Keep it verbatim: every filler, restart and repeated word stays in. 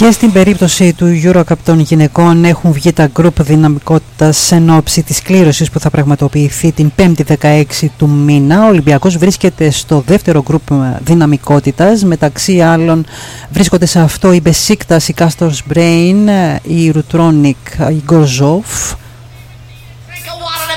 Και στην περίπτωση του EuroCup των γυναικών έχουν βγει τα γκρουπ δυναμικότητας εν ώψη της κλήρωσης που θα πραγματοποιηθεί την πέμπτη δεκαέξι του μήνα. Ο Ολυμπιακός βρίσκεται στο δεύτερο γκρουπ δυναμικότητας. Μεταξύ άλλων βρίσκονται σε αυτό η Μπεσίκτας, η Castors Brain, η Ρουτρόνικ, η Γκορζόφ,